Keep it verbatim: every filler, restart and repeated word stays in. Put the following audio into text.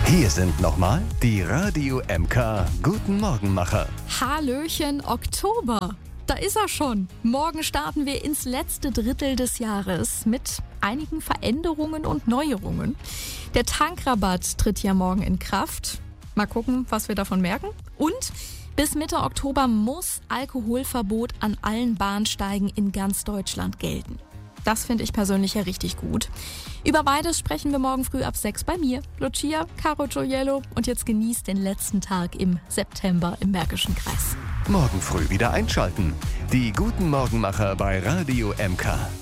Hier sind nochmal die Radio M K Guten Morgenmacher. Hallöchen, Oktober. Da ist er schon. Morgen starten wir ins letzte Drittel des Jahres mit einigen Veränderungen und Neuerungen. Der Tankrabatt tritt ja morgen in Kraft. Mal gucken, was wir davon merken. Und bis Mitte Oktober muss Alkoholverbot an allen Bahnsteigen in ganz Deutschland gelten. Das finde ich persönlich ja richtig gut. Über beides sprechen wir morgen früh ab sechs bei mir, Lucia, Caro Gioiello. Und jetzt genießt den letzten Tag im September im Märkischen Kreis. Morgen früh wieder einschalten. Die Guten Morgenmacher bei Radio M K.